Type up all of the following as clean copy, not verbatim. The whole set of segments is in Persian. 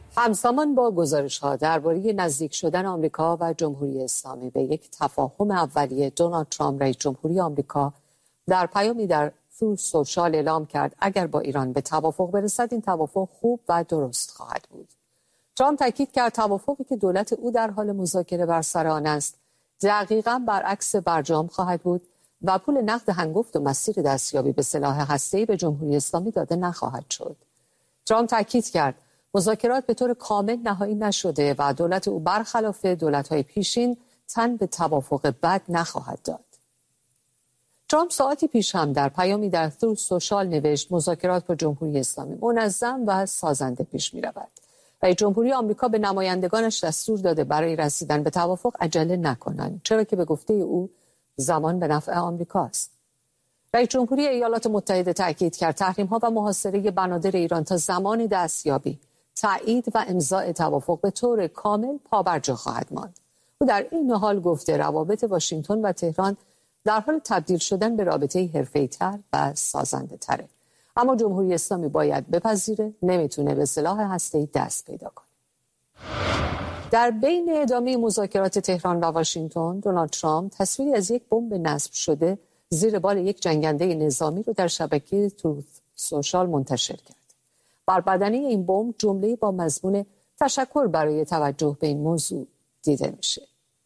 همزمان با گزارش‌ها درباره نزدیک شدن آمریکا و جمهوری اسلامی به یک تفاهم اولیه، دونالد ترامپ رئیس جمهوری آمریکا در پیامی در تروث سوشال اعلام کرد اگر با ایران به توافق برسد این توافق خوب و درست خواهد بود. ترامپ تاکید کرد توافقی که دولت او در حال مذاکره بر سر آن است دقیقاً برعکس برجام خواهد بود و پول نقد هنگفت و مسیر دستیابی به سلاح هسته‌ای به جمهوری اسلامی داده نخواهد شد. ترامپ تاکید کرد مذاکرات به طور کامل نهایی نشده و دولت او برخلاف دولت‌های پیشین تن به توافق بد نخواهد داد. ترامپ ساعتی پیش هم در پیامی در تروث سوشال نوشت مذاکرات با جمهوری اسلامی منظم و سازنده پیش می‌رود. رئیس جمهوری آمریکا به نمایندگانش دستور داده برای رسیدن به توافق عجله نکنند، چرا که به گفته او زمان به نفع آمریکاست. رئیس جمهوری ایالات متحده تاکید کرد تحریم‌ها و محاصره بنادر ایران تا زمان دستیابی، تایید و امضاء توافق به طور کامل پابرجا خواهد ماند. او در این حال گفته روابط واشنگتن و تهران در حال تبدیل شدن به رابطه‌ای حرفه‌ای‌تر و سازنده‌تره. اما جمهوری اسلامی باید بپذیره نمیتونه به سلاح هسته‌ای دست پیدا کنه. در بین ادامه مذاکرات تهران و واشنگتن، دونالد ترامپ تصویری از یک بمب نصب شده زیر بال یک جنگنده نظامی رو در شبکه تروث سوشال منتشر کرد. بر بدنه این بمب جمله‌ای با مضمون تشکر برای توجه به این موضوع دیده میشه.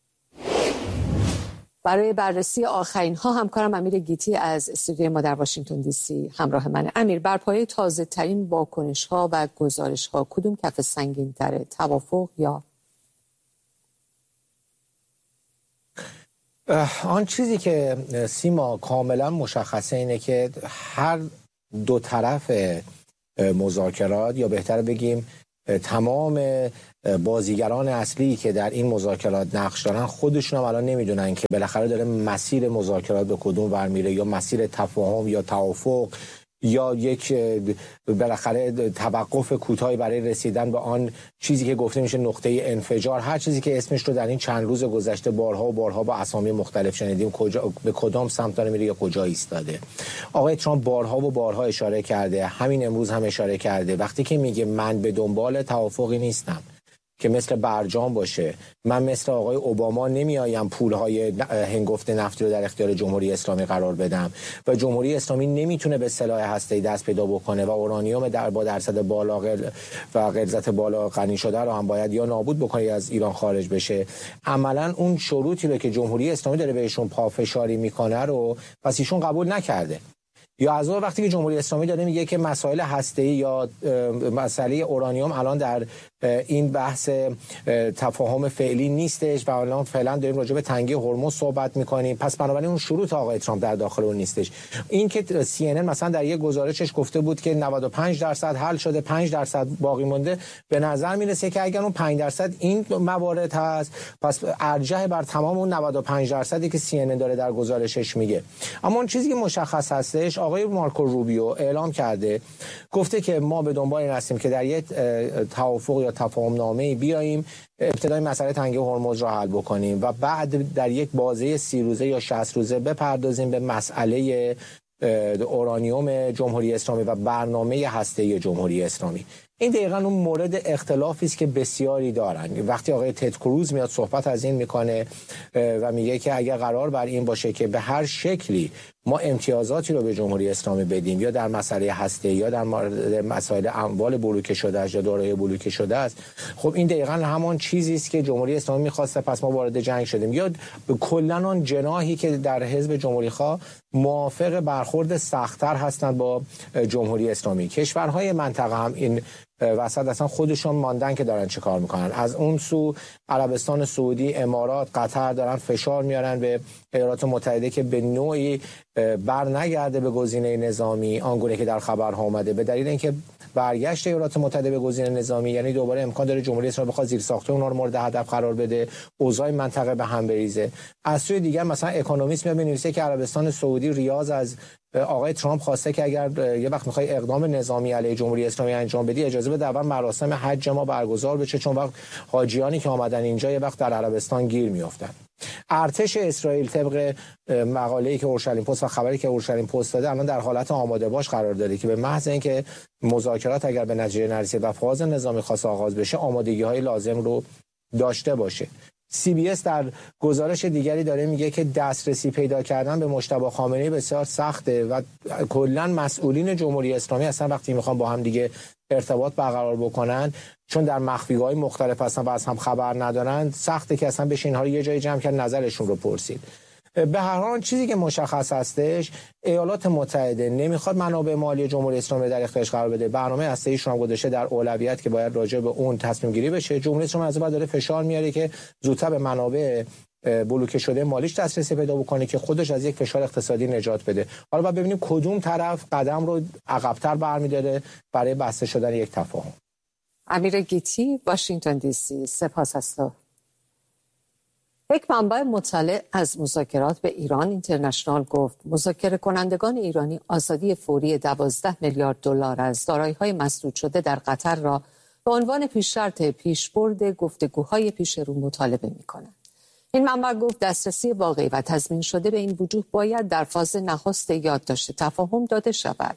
برای بررسی آخرین ها همکارم امیر گیتی از استودیوی ما در واشنگتن دی سی همراه منه. امیر، بر پایه تازه ترین واکنش ها و گزارش ها کدوم کف سنگین تره، توافق یا آن چیزی که سیما کاملا مشخصه اینه که هر دو طرف مذاکرات، یا بهتر بگیم تمام بازیگران اصلی که در این مذاکرات نقش دارن، خودشون هم الان نمیدونن که بالاخره داره مسیر مذاکرات به کدوم ور میره، یا مسیر تفاهم یا توافق، یا یک بالاخره توقف کوتاهی برای رسیدن به آن چیزی که گفته میشه نقطه انفجار. هر چیزی که اسمش رو در این چند روز گذشته بارها و بارها با اسامی مختلف شنیدیم، به کدام سمت داره میره یا کجا ایستاده. آقای ترامپ بارها و بارها اشاره کرده، همین امروز هم اشاره کرده، وقتی که میگه من به دنبال توافقی نیستم که مثل برجام باشه، من مثل آقای اوباما نمیایم پولهای هنگفت نفتی رو در اختیار جمهوری اسلامی قرار بدم و جمهوری اسلامی نمیتونه به سلاح هسته‌ای دست پیدا بکنه و اورانیوم با درصد بالا و غلظت بالا غنی شده رو هم باید یا نابود بکنه یا از ایران خارج بشه. عملا اون شروطی رو که جمهوری اسلامی داره بهشون پافشاری میکنه رو پس ایشون قبول نکرده. یا از اون وقتی که جمهوری اسلامی داره میگه که مسائل هسته‌ای یا مسئله اورانیوم الان در این بحث تفاهم فعلی نیستش و الان فعلا داریم راجع به تنگی هرمز صحبت میکنیم، پس بنابراین اون شروط آقای ترامپ در داخل اون نیستش. این که CNN مثلا در یک گزارشش گفته بود که 95% حل شده، 5% باقی مونده، به نظر میرسه که اگر اون 5% این موارد هست، پس ارجح بر تمام اون 95% که CNN داره در گزارشش میگه. اما اون چیزی که مشخص هستش، آقای مارکو روبیو اعلام کرده، گفته که ما به دنبال این هستیم که در یک توافق یا تفاهم نامه‌ای بیاییم، ابتدای مسئله تنگی هرمز را حل بکنیم و بعد در یک بازه 30 روزه یا 60 روزه بپردازیم به مسئله اورانیوم جمهوری اسلامی و برنامه هسته‌ای جمهوری اسلامی. این دقیقاً اون مورد اختلافی است که بسیاری دارن. وقتی آقای تد کروز میاد صحبت از این میکنه و میگه که اگر قرار بر این باشه که به هر شکلی ما امتیازاتی رو به جمهوری اسلامی بدیم، یا در مسئله هسته‌ای یا در مسائل اموال بلوکه شده است یا دارایی بلوکه شده است، خب این دقیقاً همان چیزی است که جمهوری اسلامی می‌خواسته، پس ما وارد جنگ شدیم. یا کلاً آن جناحی که در حزب جمهوری‌خواه موافق برخورد سخت‌تر هستند با جمهوری اسلامی. کشورهای منطقه هم این وسط اصلا خودشون ماندن که دارن چه کار میکنن. از اون سو عربستان سعودی، امارات، قطر دارن فشار میارن به ایالات متحده که به نوعی بر نگرده به گزینه نظامی آنگونه که در خبرها اومده، به دلیل اینکه برگشت ایالات متحده به گزینه نظامی یعنی دوباره امکان داره جمهوری اسلامی بخواد زیر ساخته اونها رو مورد هدف قرار بده، اوضاع منطقه به هم بریزه. از سوی دیگر مثلا اکونومیست میاد می‌نویسه که عربستان سعودی ریاض از آقای ترامپ خواسته که اگر یه وقت میخوای اقدام نظامی علیه جمهوری اسلامی انجام بدی، اجازه بده اول مراسم حج ما برگزار بشه، چون وقت حاجیانی که آمدن اینجا یه وقت در عربستان گیر میافتن. ارتش اسرائیل طبق مقاله‌ای که اورشلیم پست و خبری که اورشلیم پست داده الان در حالت آماده باش قرار داره که به محض اینکه مذاکرات اگر به نتیجه نرسید و فاز نظامی خاص آغاز بشه آمادگی‌های لازم رو داشته باشه. CBS در گزارش دیگری داره میگه که دسترسی پیدا کردن به مجتبی خامنه‌ای بسیار سخته و کلا مسئولین جمهوری اسلامی اصلا وقتی میخوان با هم دیگه ارتباط برقرار بکنن چون در مخفیگاه‌های مختلف هستن و از هم خبر ندارن سخته که اصلا بشه اینها رو یه جای جمع کرد نظرشون رو پرسید. به هر حال چیزی که مشخص هستش ایالات متحده نمیخواد منابع مالی جمهوری اسلامی در اختیارش قرار بده. برنامه هسته‌ایشون هم گذاشته در اولویت که باید راجع به اون تصمیم گیری بشه. جمهوری اسلامی از بعد داره فشار میاره که زودتر به منابع بلوکه شده مالیش دسترسی پیدا بکنه که خودش از یک فشار اقتصادی نجات بده. حالا باید ببینیم کدوم طرف قدم رو عقب‌تر برمی‌داره برای بسته شدن یک تفاهم. امیر گیتی، واشنگتن دی سی. سپاس از تو. یک منبع مطلع از مذاکرات به ایران اینترنشنال گفت مذاکره کنندگان ایرانی آزادی فوری 12 میلیارد دلار از دارایی‌های مسدود شده در قطر را به عنوان پیش شرط پیشبرد گفتگوهای پیش رو مطالبه می‌کنند. این منبع گفت دسترسی واقعی و تضمین شده به این وجوه باید در فاز نخست یادداشت تفاهم داده شود.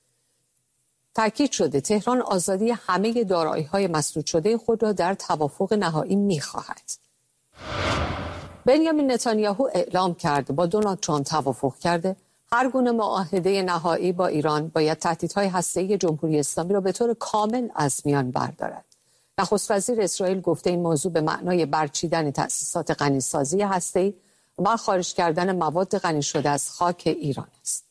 تاکید شده تهران آزادی همه دارایی‌های مسدود شده خود را در توافق نهایی می‌خواهد. بنیامین نتانیاهو اعلام کرد با دونالد ترامپ توافق کرده هر گونه معاهده نهایی با ایران باید تهدیدهای هسته‌ای جمهوری اسلامی را به طور کامل از میان بردارد. نخست وزیر اسرائیل گفته این موضوع به معنای برچیدن تأسیسات غنیسازی هسته‌ای و خارج کردن مواد غنی شده از خاک ایران است.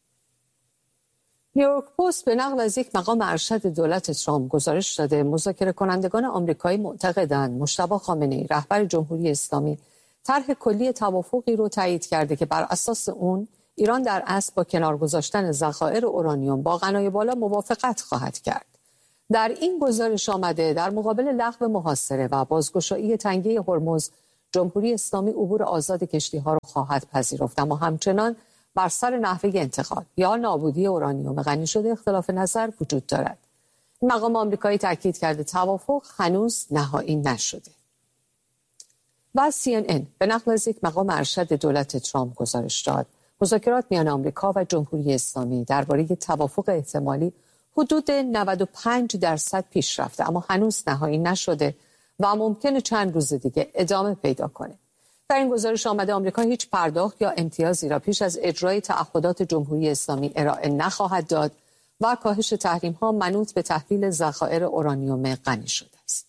نیویورک پست به نقل از یک مقام ارشد دولت ترامپ گزارش داده مذاکره کنندگان آمریکایی معتقدند مجتبی خامنه‌ای رهبر جمهوری اسلامی طرح کلی توافقی رو تایید کرده که بر اساس اون ایران در اصل با کنار گذاشتن ذخایر اورانیوم با غنای بالا موافقت خواهد کرد. در این گزارش آمده در مقابل لغو محاصره و بازگشایی تنگه هرمز جمهوری اسلامی عبور آزاد کشتی‌ها را خواهد پذیرفت، اما همچنان بر سر نحوه انتقال یا نابودی اورانیوم غنی شده اختلاف نظر وجود دارد. این مقام آمریکایی تاکید کرده توافق هنوز نهایی نشده. و CNN به نقل از یک مقام ارشد دولت ترامپ گزارش داد مذاکرات میان آمریکا و جمهوری اسلامی درباره توافق احتمالی حدود 95% پیش رفته اما هنوز نهایی نشده و ممکنه چند روز دیگه ادامه پیدا کنه. در این گزارش آمده آمریکا هیچ پرداخت یا امتیازی را پیش از اجرای تعهدات جمهوری اسلامی ارائه نخواهد داد و کاهش تحریم‌ها منوط به تحویل ذخایر اورانیوم غنی شده است.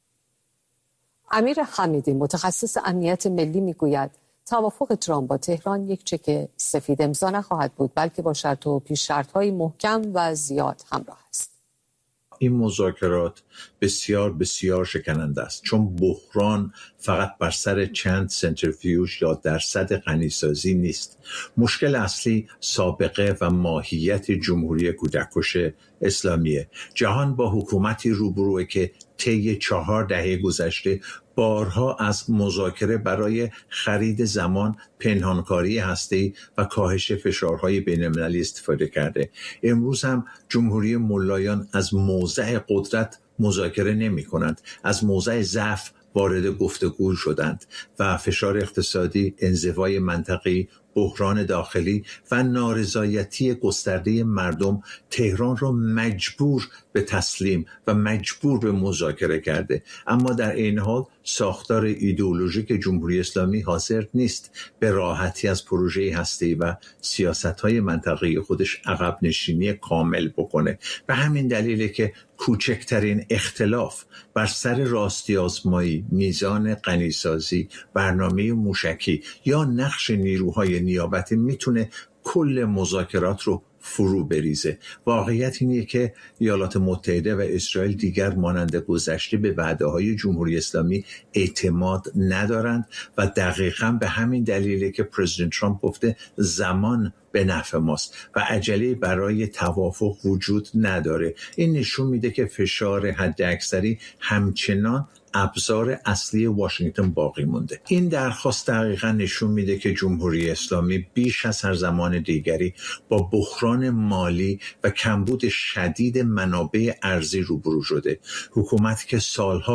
امیر حمیدی متخصص امنیت ملی میگوید توافق ترامپ با تهران یک چک سفید امضا نخواهد بود بلکه با شرط و پیش شرط‌های محکم و زیاد همراه است. این مذاکرات بسیار بسیار شکننده است چون بحران فقط بر سر چند سنتریفیوژ یا درصد غنیسازی نیست. مشکل اصلی سابقه و ماهیت جمهوری کودککش اسلامیه. جهان با حکومتی روبروه که طی 4 دهه گذشته بارها از مذاکره برای خرید زمان، پنهانکاری هسته‌ای و کاهش فشارهای بین‌المللی استفاده کرده. امروز هم جمهوری ملایان از موضع قدرت مذاکره نمی‌کنند، از موضع ضعف وارد گفتگو شدند و فشار اقتصادی، انزوای منطقی، بحران داخلی و نارضایتی گسترده مردم تهران را مجبور به تسلیم و مجبور به مذاکره کرده. اما در این حال ساختار ایدئولوژیک جمهوری اسلامی حاضر نیست به راحتی از پروژه هسته‌ای و سیاست‌های منطقه‌ای خودش عقب نشینی کامل بکنه. به همین دلیله که کوچکترین اختلاف بر سر راستی آزمایی، میزان غنیسازی، برنامه موشکی یا نقش نیروهای نیابتی میتونه کل مذاکرات رو فرو بریزه. واقعیت اینه که ایالات متحده و اسرائیل دیگر مانند گذشته به وعده‌های جمهوری اسلامی اعتماد ندارند و دقیقاً به همین دلیله که پرزیدنت ترامپ گفته زمان به نفع ماست و عجله برای توافق وجود نداره. این نشون میده که فشار حداکثری همچنان ابزار اصلی واشنگتن باقی مونده. این درخواست دقیقاً نشون میده که جمهوری اسلامی بیش از هر زمان دیگری با بحران مالی و کمبود شدید منابع ارزی روبرو شده. حکومت که سالها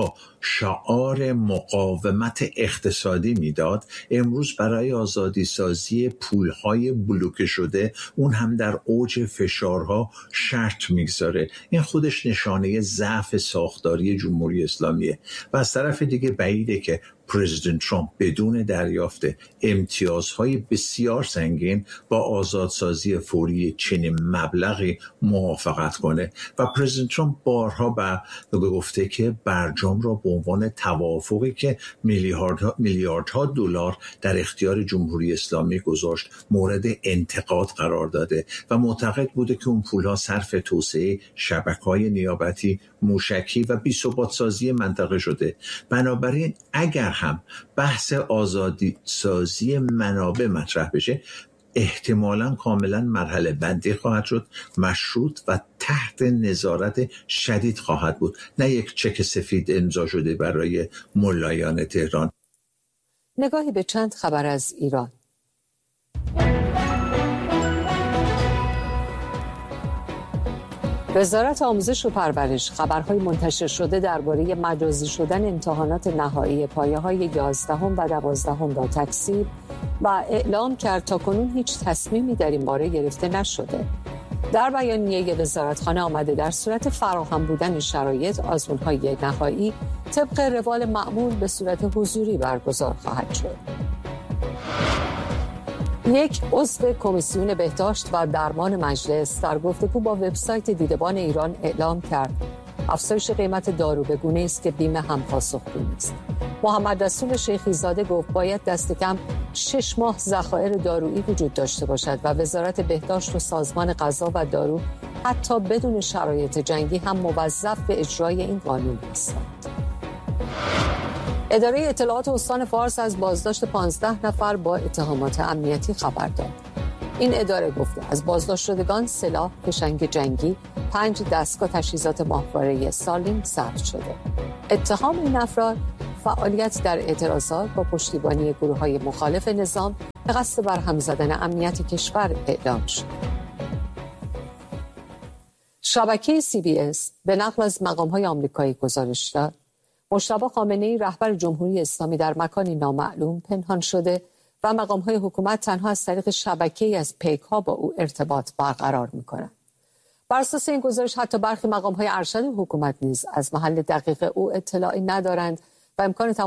شعار مقاومت اقتصادی میداد، امروز برای آزادی سازی پولهای بلوکه شده اون هم در اوج فشارها شرط میگذاره. این خودش نشانه ضعف ساختاری جمهوری اسلامیه و از طرف دیگه بعیده که پرزیدنت ترامپ بدون دریافت امتیازهای بسیار سنگین با آزادسازی فوری چنین مبلغی موافقت کنه و پرزیدنت ترامپ بارها گفته که برجام را به عنوان توافقی که میلیاردها دلار در اختیار جمهوری اسلامی گذاشت مورد انتقاد قرار داده و معتقد بوده که اون پولها صرف توسعه شبکه‌های نیابتی، موشکی و بی‌ثبات‌سازی منطقه شده. بنابراین اگر هم بحث آزادی سازی منابع مطرح بشه، احتمالاً کاملاً مرحله بندی خواهد شد، مشروط و تحت نظارت شدید خواهد بود، نه یک چک سفید امضا شده برای ملایان تهران. نگاهی به چند خبر از ایران. وزارت آموزش و پرورش خبرهای منتشر شده درباره مجازی شدن امتحانات نهایی پایه‌های 11 و 12 را تکذیب و اعلام کرد تاکنون هیچ تصمیمی در این باره گرفته نشده. در بیانیه وزارتخانه آمده در صورت فراهم بودن شرایط آزمون‌های نهایی طبق روال معمول به صورت حضوری برگزار خواهد شد. یک عضو کمیسیون بهداشت و درمان مجلس در گفتگو با وبسایت دیدبان ایران اعلام کرد افزایش قیمت دارو به گونه‌ای است که بیمه هم پاسخگو نیست. محمد رسول شیخی زاده گفت باید دست کم 6 ماه ذخایر دارویی وجود داشته باشد و وزارت بهداشت و سازمان غذا و دارو حتی بدون شرایط جنگی هم موظف به اجرای این قانون هستند. اداره اطلاعات استان فارس از بازداشت 15 نفر با اتهامات امنیتی خبر داد. این اداره گفته از بازداشت شدگان سلاح، فشنگ جنگی، 5 دستگاه تجهیزات ماهواره سالین ضبط شده. اتهام این افراد فعالیت در اعتراضات با پشتیبانی گروه‌های مخالف نظام به قصد برهم زدن امنیت کشور اعلام شد. شبکه CBS به نقل از مقام‌های آمریکایی گزارش داد مجتبی خامنه‌ای رهبر جمهوری اسلامی در مکانی نامعلوم پنهان شده و مقام‌های حکومت تنها از طریق شبکه‌ای از پیک‌ها با او ارتباط برقرار می‌کنند. بر اساس این گزارش حتی برخی مقام‌های ارشد حکومت نیز از محل دقیق او اطلاعی ندارند و امکان